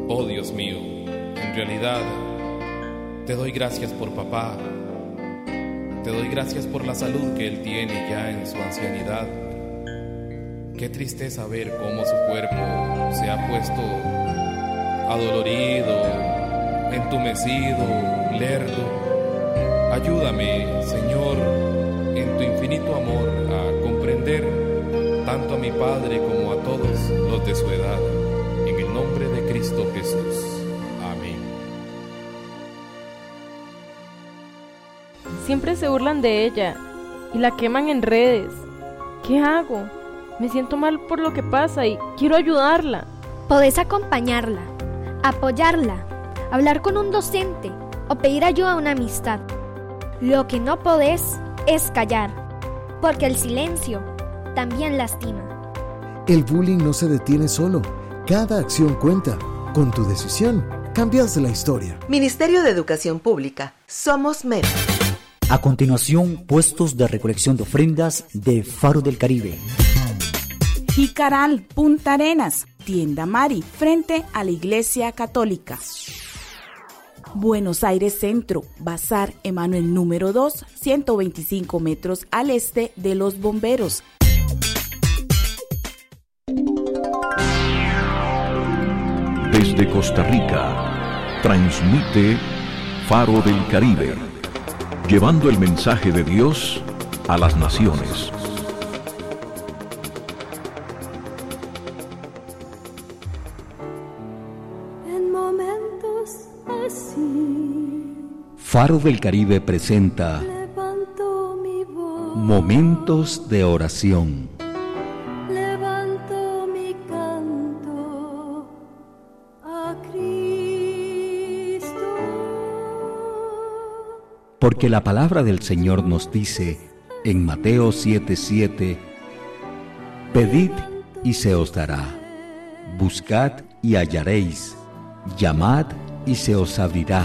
Oh Dios mío, en realidad te doy gracias por papá. Te doy gracias por la salud que él tiene ya en su ancianidad. Qué tristeza ver cómo su cuerpo se ha puesto adolorido, entumecido, lerdo. Ayúdame, Señor, en tu infinito amor a comprender tanto a mi padre como a todos los de su edad. En el nombre de Cristo Jesús. Amén. Siempre se burlan de ella y la queman en redes. ¿Qué hago? Me siento mal por lo que pasa y quiero ayudarla. Podés acompañarla, apoyarla, hablar con un docente o pedir ayuda a una amistad. Lo que no podés es callar, porque el silencio también lastima. El bullying no se detiene solo. Cada acción cuenta. Con tu decisión, cambias la historia. Ministerio de Educación Pública. Somos MEP. A continuación, puestos de recolección de ofrendas de Faro del Caribe. Jicaral, Punta Arenas, Tienda Mari, frente a la Iglesia Católica. Buenos Aires Centro, Bazar Emanuel número 2, 125 metros al este de Los Bomberos. Desde Costa Rica, transmite Faro del Caribe, llevando el mensaje de Dios a las naciones. En momentos así, Faro del Caribe presenta levanto mi voz, Momentos de Oración. levanto mi canto a Cristo. Porque la palabra del Señor nos dice en Mateo 7:7: Pedid y se os dará, buscad y hallaréis, llamad y se os abrirá.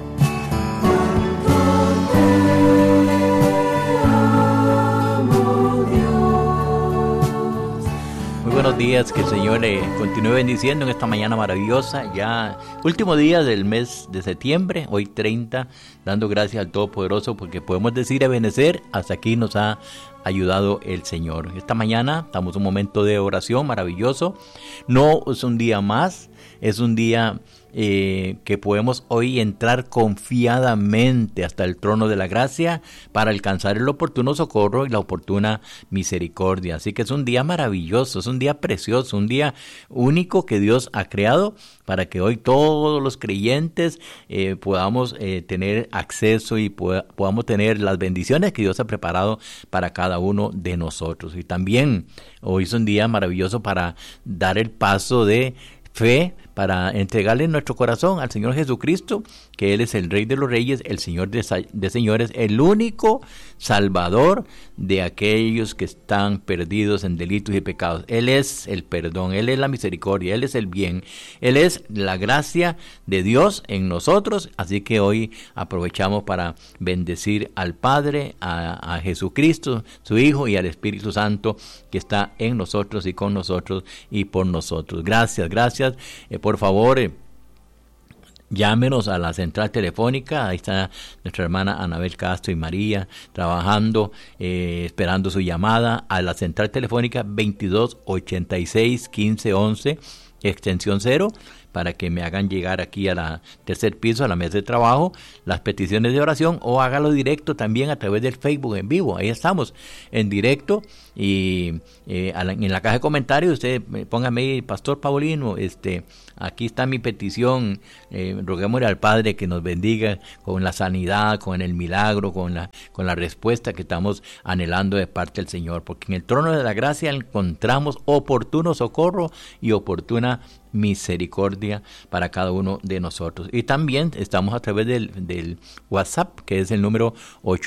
Buenos días, que el Señor le continúe bendiciendo en esta mañana maravillosa, ya último día del mes de septiembre, hoy 30, dando gracias al Todopoderoso porque podemos decir Ebenecer, hasta aquí nos ha ayudado el Señor. Esta mañana estamos en un momento de oración maravilloso, no es un día más, es un día que podemos hoy entrar confiadamente hasta el trono de la gracia para alcanzar el oportuno socorro y la oportuna misericordia. Así que es un día maravilloso, es un día precioso, un día único que Dios ha creado para que hoy todos los creyentes podamos tener acceso y podamos tener las bendiciones que Dios ha preparado para cada uno de nosotros. Y también hoy es un día maravilloso para dar el paso de fe, para entregarle nuestro corazón al Señor Jesucristo, que Él es el Rey de los Reyes, el Señor de señores, el único Salvador de aquellos que están perdidos en delitos y pecados. Él es el perdón, Él es la misericordia, Él es el bien, Él es la gracia de Dios en nosotros. Así que hoy aprovechamos para bendecir al Padre, a Jesucristo, su Hijo, y al Espíritu Santo que está en nosotros y con nosotros y por nosotros. Gracias. Por favor, llámenos a la central telefónica. Ahí está nuestra hermana Anabel Castro y María trabajando, esperando su llamada a la central telefónica 2286-1511, extensión 0, para que me hagan llegar aquí a la tercer piso, a la mesa de trabajo, las peticiones de oración, o hágalo directo también a través del Facebook en vivo. Ahí estamos en directo, y en la caja de comentarios usted póngame ahí, Pastor Paulino, aquí está mi petición, roguémosle al Padre que nos bendiga con la sanidad, con el milagro, con la respuesta que estamos anhelando de parte del Señor, porque en el trono de la gracia encontramos oportuno socorro y oportuna misericordia para cada uno de nosotros. Y también estamos a través del WhatsApp, que es el número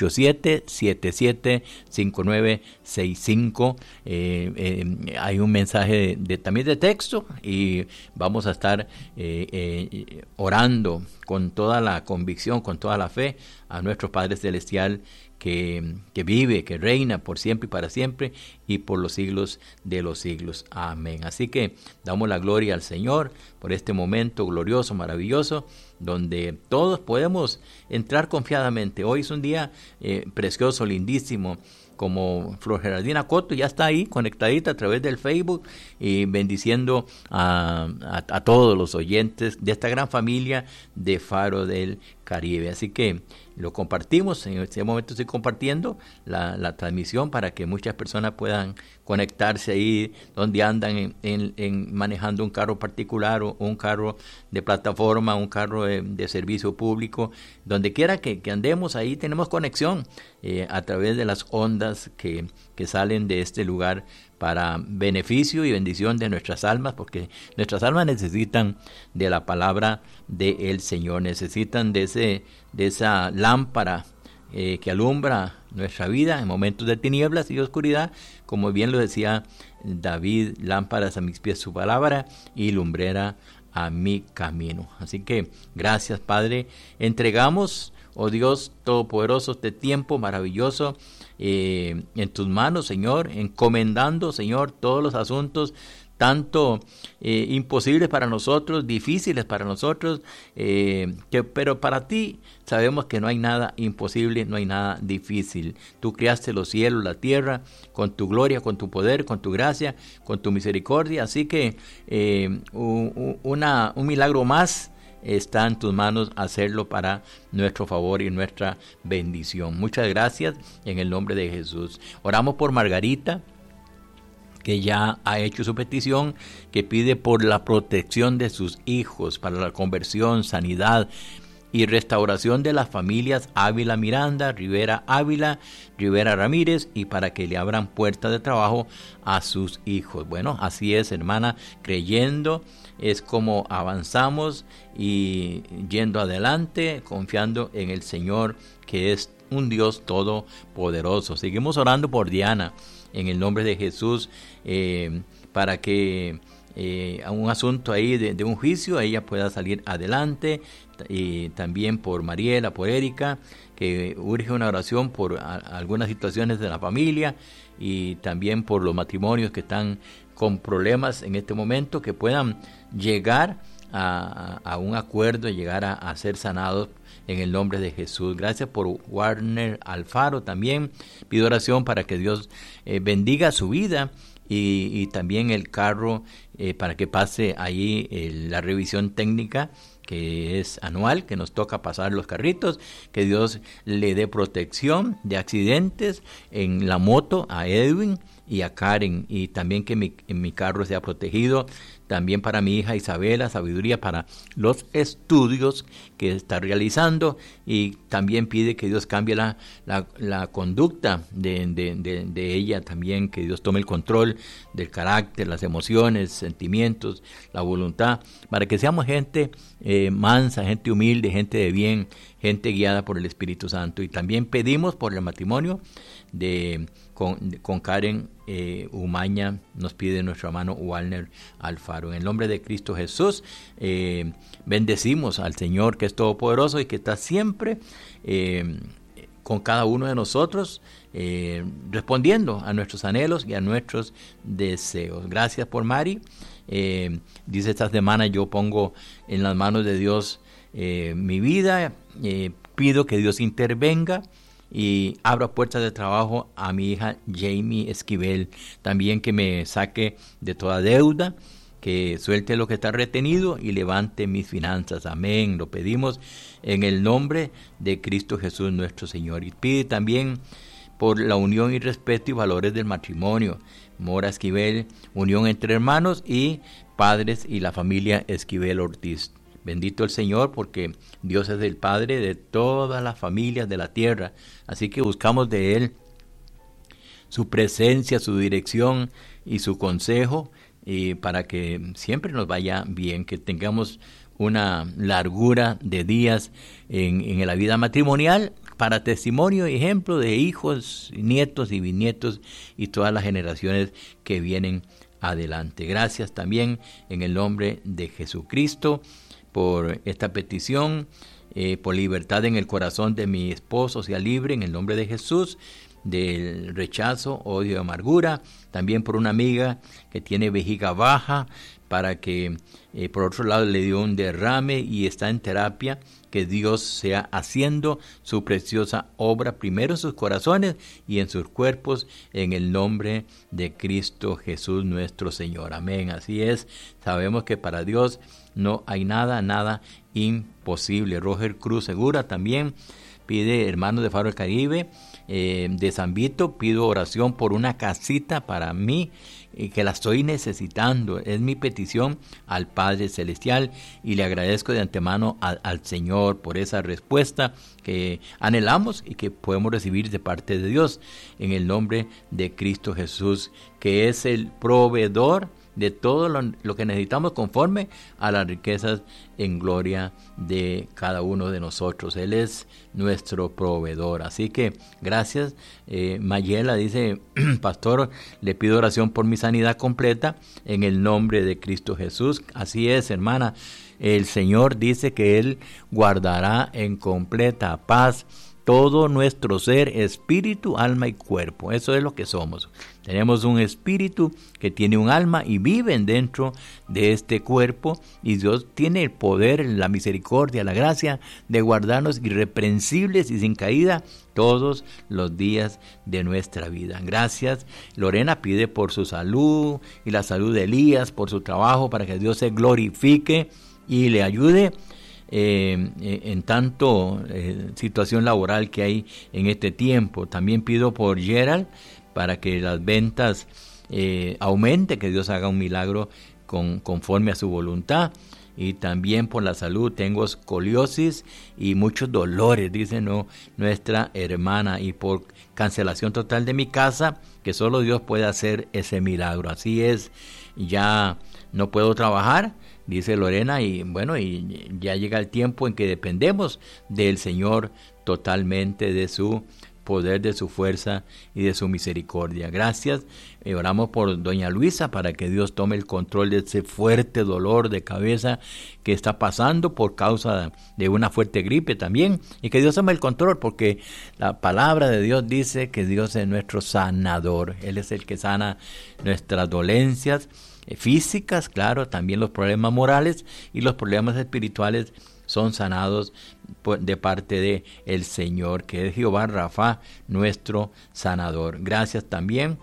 87775965. Hay un mensaje también de texto, y vamos a estar orando con toda la convicción, con toda la fe a nuestro Padre Celestial, que vive, que reina por siempre y para siempre y por los siglos de los siglos. Amén. Así que damos la gloria al Señor. Señor por este momento glorioso, maravilloso, donde todos podemos entrar confiadamente. Hoy es un día precioso, lindísimo, como Flor Geraldina Coto ya está ahí conectadita a través del Facebook y bendiciendo a todos los oyentes de esta gran familia de Faro del Caribe. Así que lo compartimos, en este momento estoy compartiendo la transmisión para que muchas personas puedan conectarse ahí donde andan manejando un carro particular o un carro de plataforma, un carro de servicio público, donde quiera que andemos, ahí tenemos conexión a través de las ondas que salen de este lugar para beneficio y bendición de nuestras almas, porque nuestras almas necesitan de la palabra del Señor, necesitan de esa lámpara que alumbra nuestra vida en momentos de tinieblas y oscuridad, como bien lo decía David: lámparas a mis pies su palabra y lumbrera a mi camino. Así que gracias, Padre, entregamos, oh Dios Todopoderoso, este tiempo maravilloso en tus manos, Señor, encomendando, Señor, todos los asuntos tanto imposibles para nosotros, difíciles para nosotros, pero para ti sabemos que no hay nada imposible, no hay nada difícil. Tú creaste los cielos, la tierra, con tu gloria, con tu poder, con tu gracia, con tu misericordia, así que un milagro más está en tus manos hacerlo para nuestro favor y nuestra bendición. Muchas gracias en el nombre de Jesús. Oramos por Margarita, que ya ha hecho su petición, que pide por la protección de sus hijos, para la conversión, sanidad y restauración de las familias Ávila Miranda, Rivera Ávila, Rivera Ramírez, y para que le abran puertas de trabajo a sus hijos. Bueno, así es, hermana, creyendo es como avanzamos y yendo adelante, confiando en el Señor, que es un Dios todopoderoso. Seguimos orando por Diana en el nombre de Jesús, para que a un asunto ahí de un juicio ella pueda salir adelante, y también por Mariela, por Erika, que urge una oración por algunas situaciones de la familia, y también por los matrimonios que están con problemas en este momento, que puedan llegar a un acuerdo, llegar a ser sanados en el nombre de Jesús. Gracias por Warner Alfaro también. Pido oración para que Dios bendiga su vida y también el carro, para que pase allí la revisión técnica, que es anual, que nos toca pasar los carritos, que Dios le dé protección de accidentes en la moto a Edwin y a Karen, y también que mi carro sea protegido, también para mi hija Isabela, sabiduría para los estudios que está realizando, y también pide que Dios cambie la conducta de ella también, que Dios tome el control del carácter, las emociones, sentimientos, la voluntad, para que seamos gente mansa, gente humilde, gente de bien, gente guiada por el Espíritu Santo. Y también pedimos por el matrimonio con Karen Umaña, nos pide nuestro hermano Walner Alfaro. En el nombre de Cristo Jesús, bendecimos al Señor, que es todopoderoso y que está siempre con cada uno de nosotros, respondiendo a nuestros anhelos y a nuestros deseos. Gracias por Mari. Dice: esta semana yo pongo en las manos de Dios mi vida, pido que Dios intervenga y abra puertas de trabajo a mi hija Jamie Esquivel, también que me saque de toda deuda, que suelte lo que está retenido y levante mis finanzas. Amén. Lo pedimos en el nombre de Cristo Jesús nuestro Señor. Y pide también por la unión y respeto y valores del matrimonio. Mora Esquivel, unión entre hermanos y padres y la familia Esquivel Ortiz. Bendito el Señor, porque Dios es el Padre de todas las familias de la tierra. Así que buscamos de Él su presencia, su dirección y su consejo, para que siempre nos vaya bien, que tengamos una largura de días en la vida matrimonial, para testimonio y ejemplo de hijos, nietos y bisnietos y todas las generaciones que vienen adelante. Gracias también en el nombre de Jesucristo por esta petición, por libertad en el corazón de mi esposo sea libre en el nombre de Jesús. del rechazo, odio y amargura. También por una amiga que tiene vejiga baja, para que por otro lado le dio un derrame y está en terapia. Que Dios sea haciendo su preciosa obra primero en sus corazones y en sus cuerpos, en el nombre de Cristo Jesús nuestro Señor. Amén. Así es, sabemos que para Dios no hay nada imposible. Roger Cruz Segura también pide, hermanos de Faro del Caribe, de San Vito, pido oración por una casita para mí, que la estoy necesitando. Es mi petición al Padre Celestial y le agradezco de antemano al Señor por esa respuesta que anhelamos y que podemos recibir de parte de Dios, en el nombre de Cristo Jesús, que es el proveedor de todo lo que necesitamos conforme a las riquezas en gloria de cada uno de nosotros. Él es nuestro proveedor. Así que gracias. Mayela dice, pastor, le pido oración por mi sanidad completa en el nombre de Cristo Jesús. Así es, hermana. El Señor dice que Él guardará en completa paz todo nuestro ser, espíritu, alma y cuerpo. Eso es lo que somos. Tenemos un espíritu que tiene un alma y viven dentro de este cuerpo, y Dios tiene el poder, la misericordia, la gracia de guardarnos irreprensibles y sin caída todos los días de nuestra vida. Gracias. Lorena pide por su salud y la salud de Elías, por su trabajo, para que Dios se glorifique y le ayude en tanto situación laboral que hay en este tiempo. También pido por Gerald para que las ventas aumente, que Dios haga un milagro conforme a su voluntad. Y también por la salud, tengo escoliosis y muchos dolores, dice nuestra hermana, y por cancelación total de mi casa, que solo Dios puede hacer ese milagro. Así es, ya no puedo trabajar, dice Lorena, y bueno, y ya llega el tiempo en que dependemos del Señor totalmente, de su poder, de su fuerza y de su misericordia. Gracias. Oramos por doña Luisa para que Dios tome el control de ese fuerte dolor de cabeza que está pasando por causa de una fuerte gripe también, y que Dios tome el control, porque la palabra de Dios dice que Dios es nuestro sanador. Él es el que sana nuestras dolencias físicas, claro, también los problemas morales y los problemas espirituales son sanados de parte de el Señor, que es Jehová Rafa, nuestro sanador. Gracias también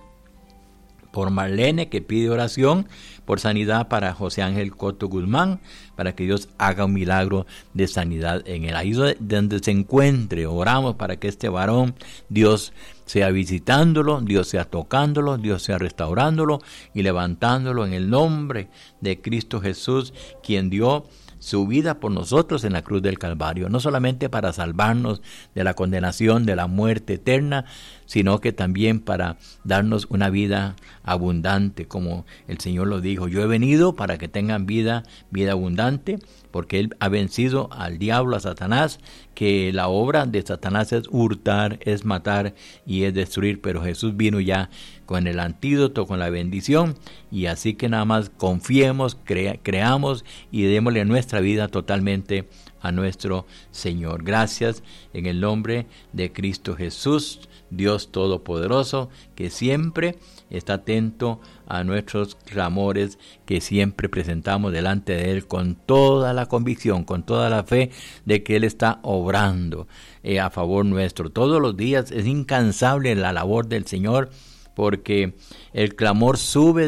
por Marlene, que pide oración por sanidad para José Ángel Coto Guzmán, para que Dios haga un milagro de sanidad en él. Ahí donde se encuentre, oramos para que este varón, Dios sea visitándolo, Dios sea tocándolo, Dios sea restaurándolo y levantándolo en el nombre de Cristo Jesús, quien dio su vida por nosotros en la cruz del Calvario, no solamente para salvarnos de la condenación, de la muerte eterna, sino que también para darnos una vida abundante, como el Señor lo dijo. Yo he venido para que tengan vida abundante, porque Él ha vencido al diablo, a Satanás, que la obra de Satanás es hurtar, es matar y es destruir, pero Jesús vino ya con el antídoto, con la bendición, y así que nada más confiemos, creamos y démosle nuestra vida totalmente a nuestro Señor. Gracias en el nombre de Cristo Jesús, Dios Todopoderoso, que siempre está atento a nuestros clamores, que siempre presentamos delante de Él con toda la convicción, con toda la fe de que Él está obrando a favor nuestro. Todos los días es incansable la labor del Señor, porque el clamor sube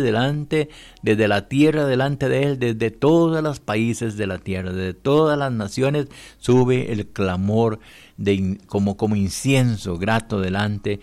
desde la tierra delante de Él, desde todos los países de la tierra, desde todas las naciones, sube el clamor como incienso grato delante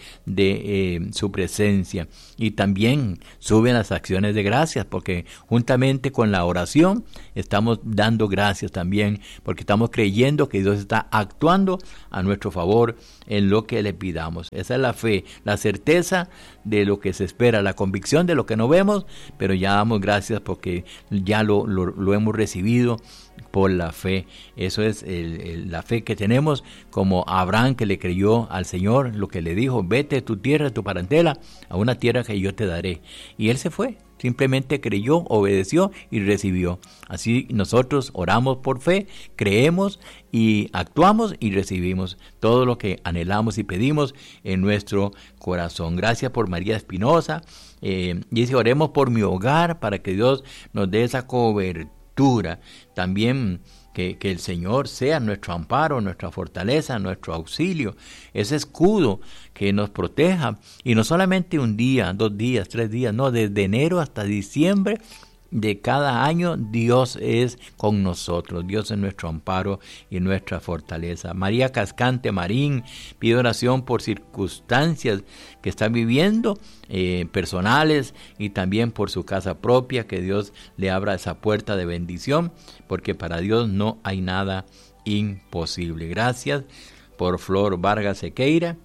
de su presencia. Y también suben las acciones de gracias, porque juntamente con la oración estamos dando gracias también, porque estamos creyendo que Dios está actuando a nuestro favor en lo que le pidamos. Esa es la fe, la certeza de lo que se espera, la convicción de lo que no vemos, pero ya damos gracias porque ya lo hemos recibido por la fe. Eso es la fe que tenemos, como Abraham, que le creyó al Señor lo que le dijo: vete de tu tierra, de tu parentela, a una tierra que yo te daré. Y él se fue simplemente creyó, obedeció y recibió. Así nosotros oramos por fe, creemos y actuamos y recibimos todo lo que anhelamos y pedimos en nuestro corazón. Gracias por María Espinosa. Dice, oremos por mi hogar para que Dios nos dé esa cobertura. También que el Señor sea nuestro amparo, nuestra fortaleza, nuestro auxilio, ese escudo que nos proteja. Y no solamente un día, 2 días, 3 días, no, desde enero hasta diciembre de cada año Dios es con nosotros. Dios es nuestro amparo y nuestra fortaleza. María Cascante Marín pide oración por circunstancias que está viviendo, personales, y también por su casa propia, que Dios le abra esa puerta de bendición, porque para Dios no hay nada imposible. Gracias por Flor Vargas Sequeira.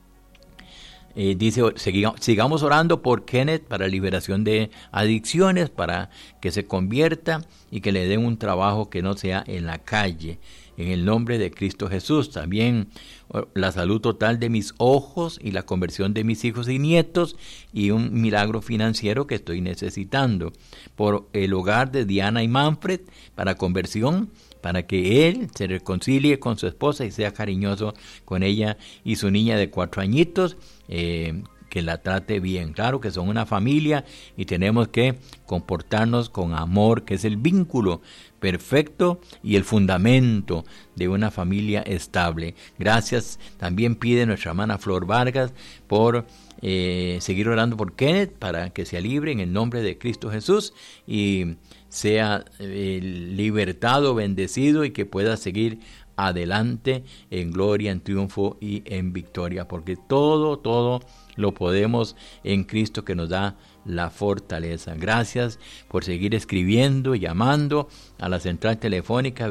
Dice, sigamos orando por Kenneth para liberación de adicciones, para que se convierta y que le den un trabajo que no sea en la calle, en el nombre de Cristo Jesús. También la salud total de mis ojos y la conversión de mis hijos y nietos, y un milagro financiero que estoy necesitando. Por el hogar de Diana y Manfred para conversión, para que él se reconcilie con su esposa y sea cariñoso con ella y su niña de 4 añitos, que la trate bien. Claro que son una familia y tenemos que comportarnos con amor, que es el vínculo perfecto y el fundamento de una familia estable. Gracias. También pide nuestra hermana Flor Vargas por seguir orando por Kenneth para que sea libre en el nombre de Cristo Jesús y sea libertado, bendecido, y que pueda seguir adelante en gloria, en triunfo y en victoria, porque todo lo podemos en Cristo que nos da la fortaleza. Gracias por seguir escribiendo, llamando a la central telefónica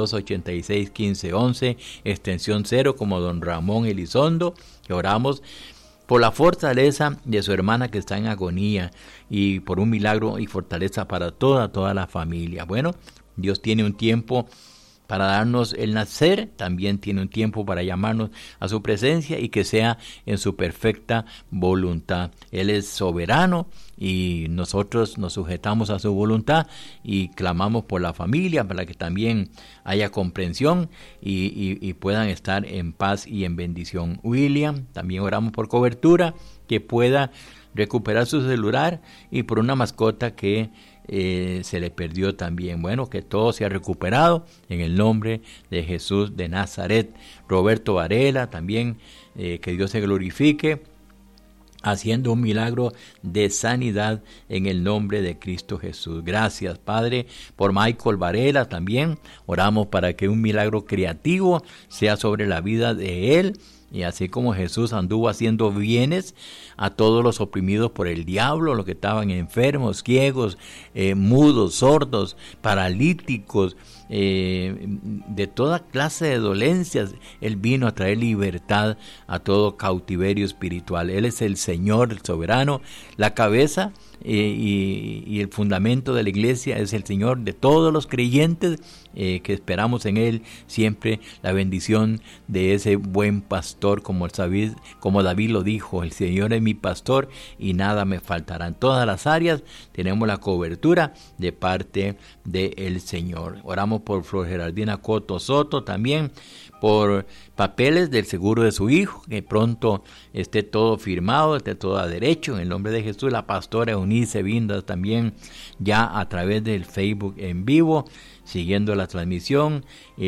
2286-1511, extensión 0, como don Ramón Elizondo, que oramos por la fortaleza de su hermana que está en agonía, y por un milagro y fortaleza para toda la familia. Bueno, Dios tiene un tiempo para darnos el nacer, también tiene un tiempo para llamarnos a su presencia, y que sea en su perfecta voluntad. Él es soberano y nosotros nos sujetamos a su voluntad y clamamos por la familia para que también haya comprensión y puedan estar en paz y en bendición. William, también oramos por cobertura, que pueda recuperar su celular, y por una mascota que se le perdió también. Bueno, que todo se ha recuperado en el nombre de Jesús de Nazaret. Roberto Varela también, que Dios se glorifique haciendo un milagro de sanidad en el nombre de Cristo Jesús. Gracias, Padre, por Michael Varela también. Oramos para que un milagro creativo sea sobre la vida de él, y así como Jesús anduvo haciendo bienes a todos los oprimidos por el diablo, los que estaban enfermos, ciegos, mudos, sordos, paralíticos, de toda clase de dolencias, Él vino a traer libertad a todo cautiverio espiritual. Él es el Señor, el soberano, la cabeza y el fundamento de la iglesia. Es el Señor de todos los creyentes, que esperamos en Él siempre la bendición de ese buen pastor, como David lo dijo: el Señor es mi pastor y nada me faltará. En todas las áreas tenemos la cobertura de parte del Señor. Oramos por Flor Geraldina Coto Soto también, por papeles del seguro de su hijo, que pronto esté todo firmado, esté todo a derecho, en el nombre de Jesús. La pastora Eunice Vindas también, ya a través del Facebook en vivo, siguiendo la transmisión.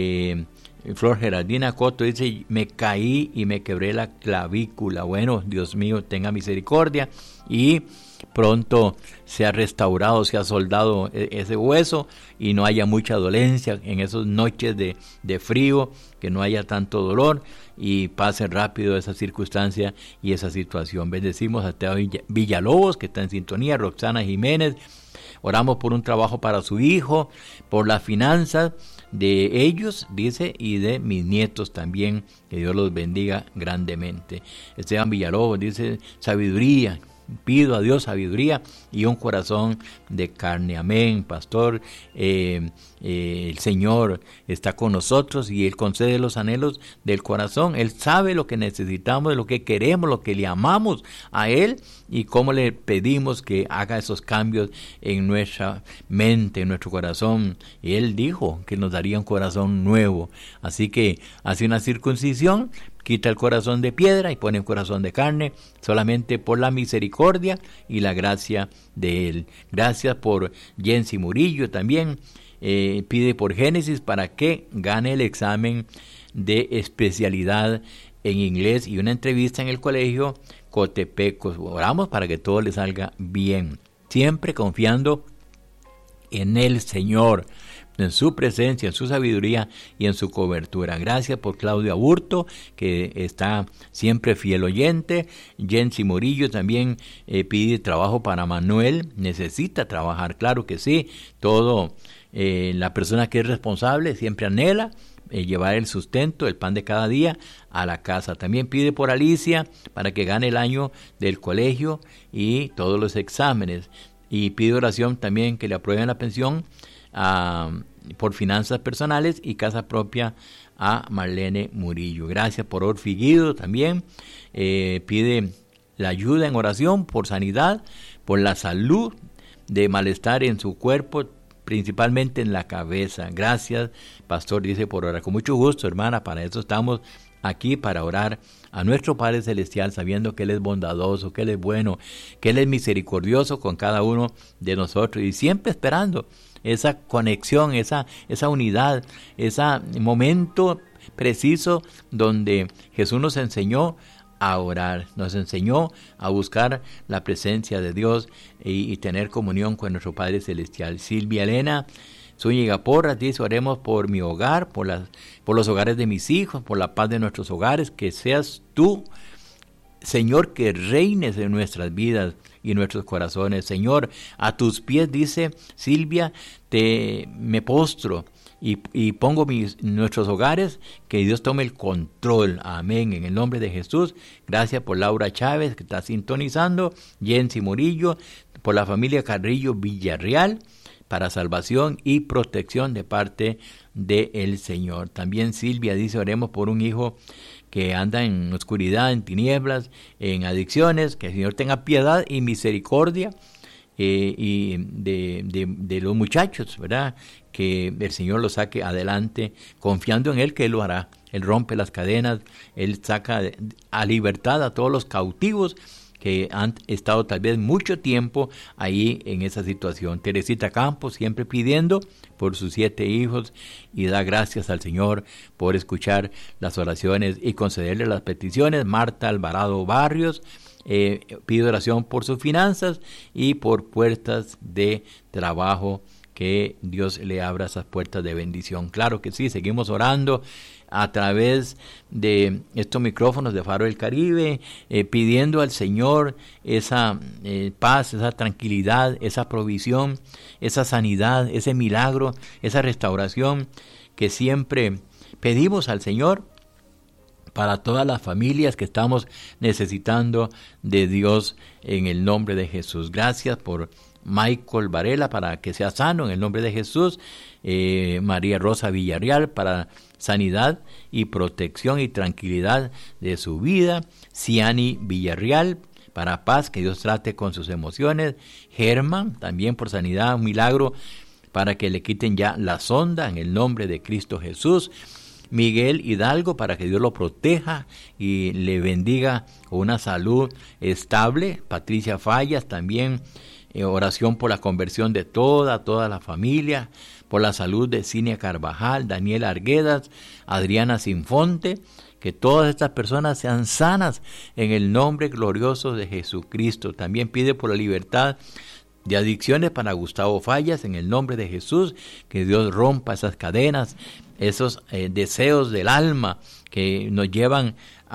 Flor Geraldina Coto dice: me caí y me quebré la clavícula. Bueno, Dios mío, tenga misericordia, y pronto se ha restaurado, se ha soldado ese hueso, y no haya mucha dolencia en esas noches de frío, que no haya tanto dolor, y pase rápido esa circunstancia y esa situación. Bendecimos a Teo Villalobos, que está en sintonía, Roxana Jiménez. Oramos por un trabajo para su hijo, por las finanzas de ellos, dice, y de mis nietos también, que Dios los bendiga grandemente. Esteban Villalobos dice: sabiduría pido a Dios sabiduría y un corazón de carne. Amén, pastor. El Señor está con nosotros y Él concede los anhelos del corazón. Él sabe lo que necesitamos, lo que queremos, lo que le amamos a Él y cómo le pedimos que haga esos cambios en nuestra mente, en nuestro corazón. Y Él dijo que nos daría un corazón nuevo. Así que hace una circuncisión, quita el corazón de piedra y pone un corazón de carne, solamente por la misericordia y la gracia de Él. Gracias por Jensi Murillo también. Pide por Génesis para que gane el examen de especialidad en inglés y una entrevista en el colegio Cotepecos. Oramos para que todo le salga bien, siempre confiando en el Señor, en su presencia, en su sabiduría y en su cobertura. Gracias por Claudio Aburto, que está siempre fiel oyente. Jensi Murillo también pide trabajo para Manuel. Necesita trabajar, claro que sí. Todo la persona que es responsable siempre anhela llevar el sustento, el pan de cada día a la casa. También pide por Alicia para que gane el año del colegio y todos los exámenes. Y pide oración también que le aprueben la pensión por finanzas personales y casa propia a Marlene Murillo. Gracias por Orfi Guido también. Pide la ayuda en oración por sanidad, por la salud, de malestar en su cuerpo, principalmente en la cabeza. Gracias, pastor, dice, por orar. Con mucho gusto, hermana, para eso estamos aquí, para orar a nuestro Padre Celestial, sabiendo que Él es bondadoso, que Él es bueno, que Él es misericordioso con cada uno de nosotros y siempre esperando esa conexión, esa unidad, ese momento preciso donde Jesús nos enseñó a orar, nos enseñó a buscar la presencia de Dios y tener comunión con nuestro Padre Celestial. Silvia Elena Zúñiga Porras dice, oremos por mi hogar, por los hogares de mis hijos, por la paz de nuestros hogares, que seas tú, Señor, que reines en nuestras vidas y nuestros corazones. Señor, a tus pies, dice Silvia, me postro y pongo nuestros hogares, que Dios tome el control. Amén, en el nombre de Jesús. Gracias por Laura Chávez, que está sintonizando. Jensi Murillo, por la familia Carrillo Villarreal, para salvación y protección de parte del Señor. También Silvia dice, oremos por un hijo que anda en oscuridad, en tinieblas, en adicciones, que el Señor tenga piedad y misericordia y de los muchachos, ¿verdad? Que el Señor los saque adelante, confiando en Él, que Él lo hará. Él rompe las cadenas, Él saca a libertad a todos los cautivos que han estado tal vez mucho tiempo ahí en esa situación. Teresita Campos siempre pidiendo por sus 7 hijos y da gracias al Señor por escuchar las oraciones y concederle las peticiones. Marta Alvarado Barrios pide oración por sus finanzas y por puertas de trabajo, que Dios le abra esas puertas de bendición. Claro que sí, seguimos orando a través de estos micrófonos de Faro del Caribe, pidiendo al Señor esa paz, esa tranquilidad, esa provisión, esa sanidad, ese milagro, esa restauración que siempre pedimos al Señor para todas las familias que estamos necesitando de Dios, en el nombre de Jesús. Gracias por Michael Varela, para que sea sano en el nombre de Jesús. María Rosa Villarreal, para sanidad y protección y tranquilidad de su vida. Ciani Villarreal, para paz, que Dios trate con sus emociones. Germán, también por sanidad, un milagro para que le quiten ya la sonda en el nombre de Cristo Jesús. Miguel Hidalgo, para que Dios lo proteja y le bendiga con una salud estable. Patricia Fallas, también oración por la conversión de toda la familia, por la salud de Cinia Carvajal, Daniel Arguedas, Adriana Sinfonte, que todas estas personas sean sanas en el nombre glorioso de Jesucristo. También pide por la libertad de adicciones para Gustavo Fallas, en el nombre de Jesús, que Dios rompa esas cadenas, esos deseos del alma que nos llevan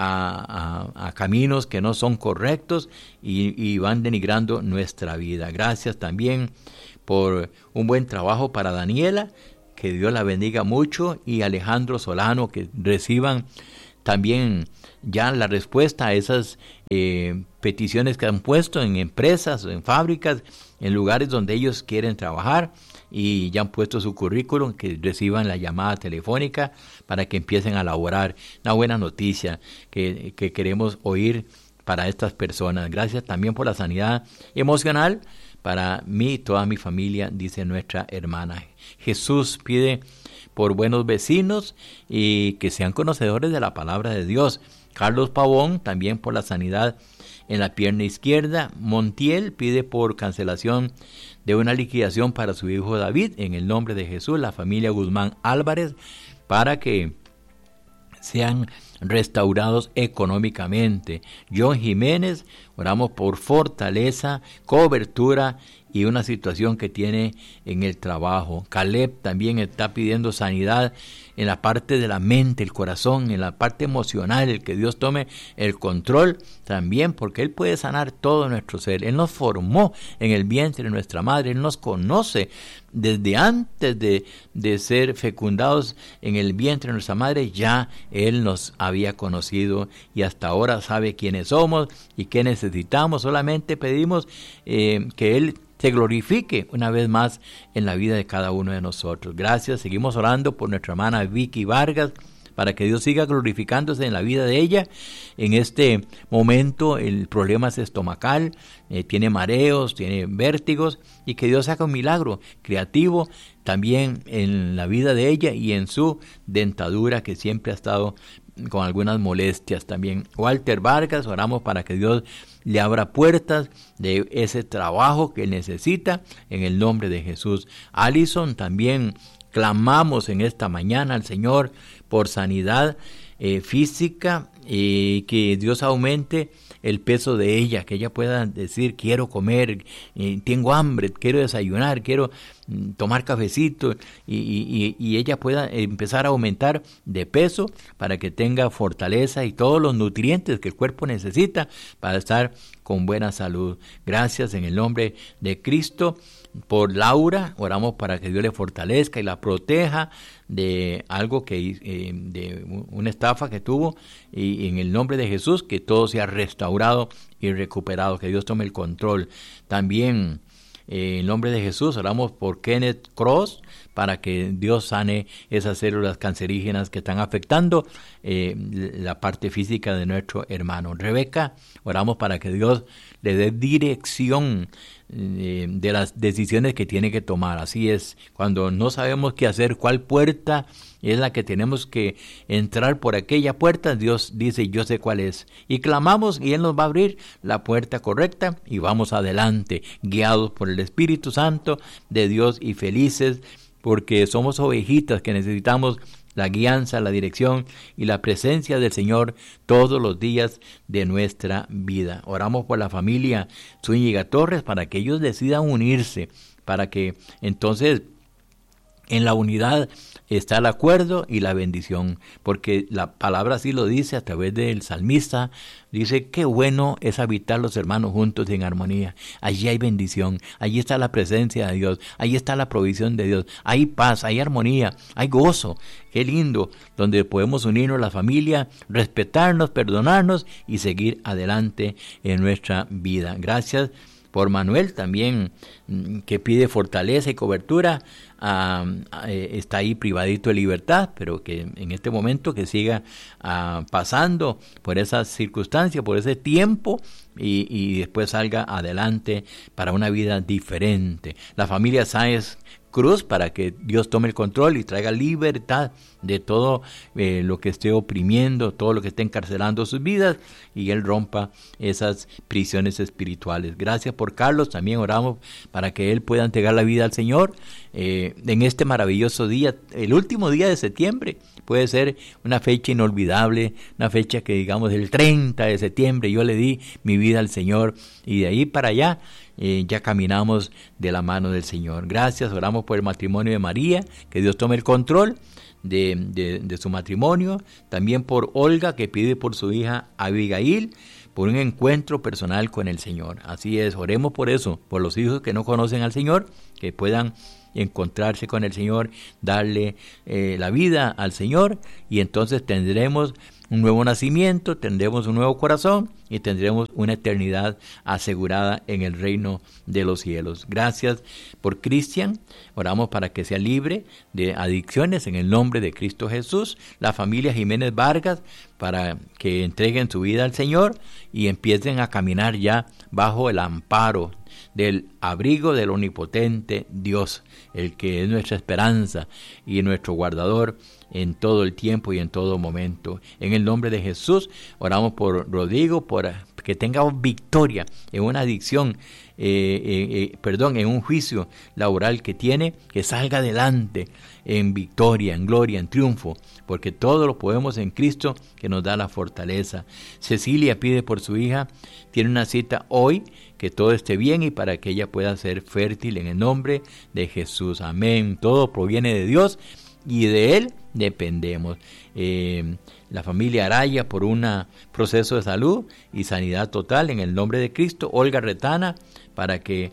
a caminos que no son correctos y van denigrando nuestra vida. Gracias también por un buen trabajo para Daniela, que Dios la bendiga mucho, y Alejandro Solano, que reciban también ya la respuesta a esas peticiones que han puesto en empresas, en fábricas, en lugares donde ellos quieren trabajar, y ya han puesto su currículum, que reciban la llamada telefónica para que empiecen a laborar. Una buena noticia que queremos oír para estas personas. Gracias también por la sanidad emocional para mí y toda mi familia, dice nuestra hermana. Jesús pide por buenos vecinos y que sean conocedores de la palabra de Dios. Carlos Pavón también por la sanidad en la pierna izquierda. Montiel pide por cancelación de una liquidación para su hijo David, en el nombre de Jesús. La familia Guzmán Álvarez, para que sean restaurados económicamente. John Jiménez, oramos por fortaleza, cobertura y una situación que tiene en el trabajo. Caleb también está pidiendo sanidad en la parte de la mente, el corazón, en la parte emocional, el que Dios tome el control también, porque Él puede sanar todo nuestro ser. Él nos formó en el vientre de nuestra madre, Él nos conoce desde antes de ser fecundados en el vientre de nuestra madre. Ya Él nos había conocido y hasta ahora sabe quiénes somos y qué necesitamos. Solamente pedimos que Él se glorifique una vez más en la vida de cada uno de nosotros. Gracias, seguimos orando por nuestra hermana Vicky Vargas, para que Dios siga glorificándose en la vida de ella. En este momento el problema es estomacal, tiene mareos, tiene vértigos, y que Dios haga un milagro creativo también en la vida de ella y en su dentadura, que siempre ha estado con algunas molestias también. Walter Vargas, oramos para que Dios le abra puertas de ese trabajo que necesita en el nombre de Jesús. Alison, también clamamos en esta mañana al Señor por sanidad física, y que Dios aumente el peso de ella, que ella pueda decir: quiero comer, tengo hambre, quiero desayunar, quiero tomar cafecito, y ella pueda empezar a aumentar de peso para que tenga fortaleza y todos los nutrientes que el cuerpo necesita para estar con buena salud. Gracias en el nombre de Cristo. Por Laura, oramos para que Dios le fortalezca y la proteja de algo de una estafa que tuvo, y en el nombre de Jesús que todo sea restaurado y recuperado, que Dios tome el control. También en el nombre de Jesús oramos por Kenneth Cross, para que Dios sane esas células cancerígenas que están afectando la parte física de nuestro hermano. Rebeca, oramos para que Dios le dé dirección de las decisiones que tiene que tomar. Así es, cuando no sabemos qué hacer, cuál puerta es la que tenemos que entrar, por aquella puerta Dios dice: yo sé cuál es, y clamamos y Él nos va a abrir la puerta correcta y vamos adelante, guiados por el Espíritu Santo de Dios y felices, porque somos ovejitas que necesitamos la guianza, la dirección y la presencia del Señor todos los días de nuestra vida. Oramos por la familia Zúñiga Torres, para que ellos decidan unirse, para que entonces en la unidad está el acuerdo y la bendición, porque la palabra así lo dice a través del salmista. Dice: qué bueno es habitar los hermanos juntos en armonía. Allí hay bendición, allí está la presencia de Dios, allí está la provisión de Dios, hay paz, hay armonía, hay gozo. Qué lindo, donde podemos unirnos la familia, respetarnos, perdonarnos y seguir adelante en nuestra vida. Gracias por Manuel también, que pide fortaleza y cobertura. Está ahí privadito de libertad, pero que en este momento que siga pasando por esas circunstancias, por ese tiempo, y después salga adelante para una vida diferente. La familia Sáenz Cruz, para que Dios tome el control y traiga libertad de todo lo que esté oprimiendo, todo lo que esté encarcelando sus vidas, y Él rompa esas prisiones espirituales. Gracias por Carlos, también oramos para que él pueda entregar la vida al Señor en este maravilloso día, el último día de septiembre. Puede ser una fecha inolvidable, una fecha que digamos el 30 de septiembre yo le di mi vida al Señor, y de ahí para allá ya caminamos de la mano del Señor. Gracias, oramos por el matrimonio de María, que Dios tome el control de su matrimonio. También por Olga, que pide por su hija Abigail, por un encuentro personal con el Señor. Así es, oremos por eso, por los hijos que no conocen al Señor, que puedan encontrarse con el Señor, darle la vida al Señor, y entonces tendremos un nuevo nacimiento, tendremos un nuevo corazón y tendremos una eternidad asegurada en el reino de los cielos. Gracias por Cristian, oramos para que sea libre de adicciones en el nombre de Cristo Jesús. La familia Jiménez Vargas, para que entreguen su vida al Señor y empiecen a caminar ya bajo el amparo del abrigo del omnipotente Dios, el que es nuestra esperanza y nuestro guardador en todo el tiempo y en todo momento. En el nombre de Jesús oramos por Rodrigo, por que tenga victoria en una adicción, en un juicio laboral que tiene, que salga adelante en victoria, en gloria, en triunfo, porque todo lo podemos en Cristo que nos da la fortaleza. Cecilia pide por su hija, tiene una cita hoy, que todo esté bien y para que ella pueda ser fértil en el nombre de Jesús. Amén. Todo proviene de Dios y de Él dependemos. La familia Araya por un proceso de salud y sanidad total en el nombre de Cristo. Olga Retana para que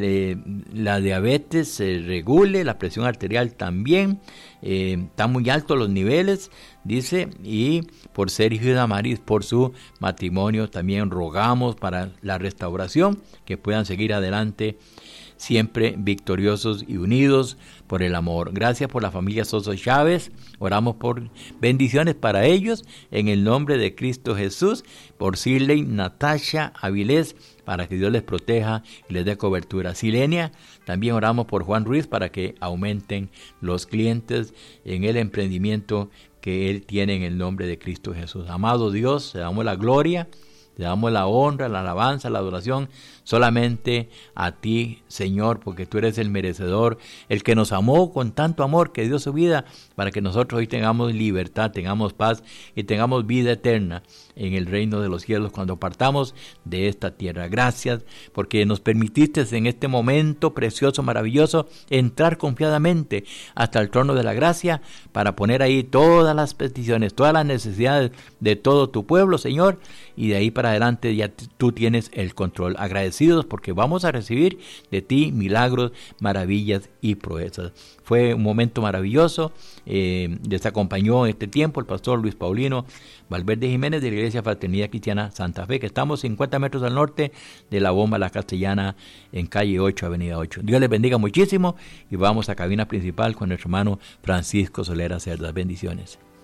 la diabetes se regule, la presión arterial también, están muy altos los niveles, dice, y por Sergio y Damaris, por su matrimonio, también rogamos para la restauración, que puedan seguir adelante siempre victoriosos y unidos por el amor. Gracias por la familia Soso Chávez, oramos por bendiciones para ellos en el nombre de Cristo Jesús, por Shirley, Natasha, Avilés, para que Dios les proteja y les dé cobertura. Silenia, también oramos por Juan Ruiz para que aumenten los clientes en el emprendimiento que él tiene en el nombre de Cristo Jesús. Amado Dios, te damos la gloria, te damos la honra, la alabanza, la adoración solamente a ti, Señor, porque tú eres el merecedor, el que nos amó con tanto amor que dio su vida para que nosotros hoy tengamos libertad, tengamos paz y tengamos vida eterna en el reino de los cielos cuando partamos de esta tierra. Gracias porque nos permitiste en este momento precioso, maravilloso, entrar confiadamente hasta el trono de la gracia para poner ahí todas las peticiones, todas las necesidades de todo tu pueblo, Señor, y de ahí para adelante ya tú tienes el control. Agradecidos porque vamos a recibir de ti milagros, maravillas y proezas. Fue un momento maravilloso, les acompañó en este tiempo el pastor Luis Paulino Valverde Jiménez de la Iglesia Fraternidad Cristiana Santa Fe, que estamos 50 metros al norte de la Bomba La Castellana en calle 8, avenida 8. Dios les bendiga muchísimo y vamos a cabina principal con nuestro hermano Francisco Solera Cerdas. Bendiciones.